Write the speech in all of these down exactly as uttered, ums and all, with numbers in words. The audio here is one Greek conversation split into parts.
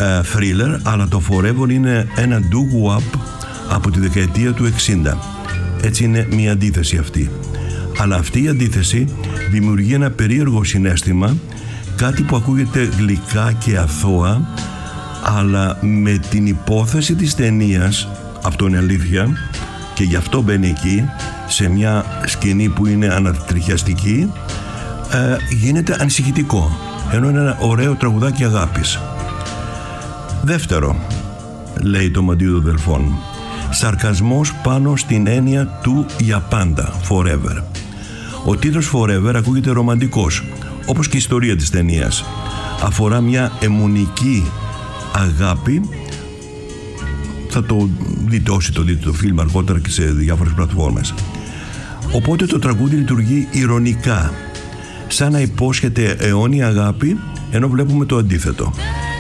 thriller, αλλά το Forever είναι ένα doo-wop από τη δεκαετία του εξήντα. Έτσι είναι μια αντίθεση αυτή. Αλλά αυτή η αντίθεση δημιουργεί ένα περίεργο συναίσθημα, κάτι που ακούγεται γλυκά και αθώα, αλλά με την υπόθεση της ταινίας, αυτό είναι αλήθεια, και γι' αυτό μπαίνει εκεί, σε μια σκηνή που είναι ανατριχιαστική, ε, γίνεται ανησυχητικό, ενώ είναι ένα ωραίο τραγουδάκι αγάπης. Δεύτερο, λέει το Μαντίο των Δελφών, σαρκασμός πάνω στην έννοια του για πάντα, forever. Ο τίτλος Forever ακούγεται ρομαντικός, όπως και η ιστορία της ταινίας. Αφορά μια αιμονική αγάπη. Θα το δείτε όσοι το δείτε το φιλμ αργότερα και σε διάφορες πλατφόρμες. Οπότε το τραγούδι λειτουργεί ειρωνικά, σαν να υπόσχεται αιώνια αγάπη, ενώ βλέπουμε το αντίθετο.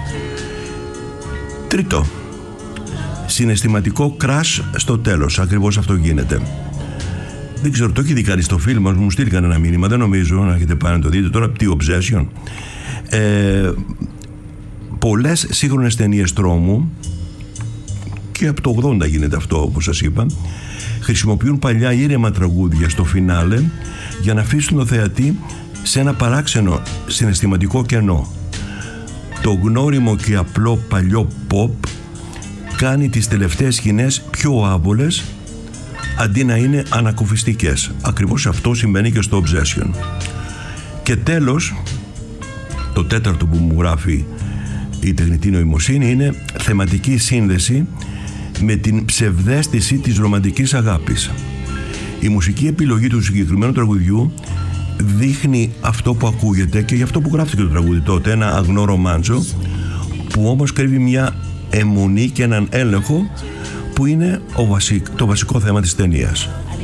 Τρίτο, συναισθηματικό crash στο τέλος. Ακριβώς αυτό γίνεται. Δεν ξέρω, το έχει δει κανείς στο φιλμ, μου στείλει ένα μήνυμα, δεν νομίζω να έχετε πάει να το δείτε. Τώρα, τι Obsession. Ε, πολλές σύγχρονες ταινίες τρόμου, και από το ογδόντα γίνεται αυτό, όπως σας είπα, χρησιμοποιούν παλιά ήρεμα τραγούδια στο φινάλε για να αφήσουν το θεατή σε ένα παράξενο συναισθηματικό κενό. Το γνώριμο και απλό παλιό pop κάνει τις τελευταίες σκηνές πιο άβολες αντί να είναι ανακουφιστικές. Ακριβώς αυτό συμβαίνει και στο Obsession. Και τέλος, το τέταρτο που μου γράφει η τεχνητή νοημοσύνη είναι θεματική σύνδεση με την ψευδαίσθηση της ρομαντικής αγάπης. Η μουσική επιλογή του συγκεκριμένου τραγουδιού δείχνει αυτό που ακούγεται, και γι' αυτό που γράφτηκε το τραγούδι τότε, ένα αγνό ρομάντζο που όμως κρύβει μια αιμονή και έναν έλεγχο που είναι ο βασικ, το βασικό θέμα της ταινίας.